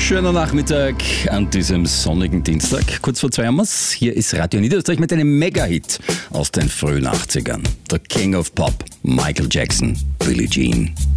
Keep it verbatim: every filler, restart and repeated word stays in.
Schöner Nachmittag an diesem sonnigen Dienstag. Kurz vor zwei haben wir's. Hier ist Radio Niederösterreich mit einem Mega-Hit aus den frühen achtzigern. Der King of Pop, Michael Jackson, Billie Jean.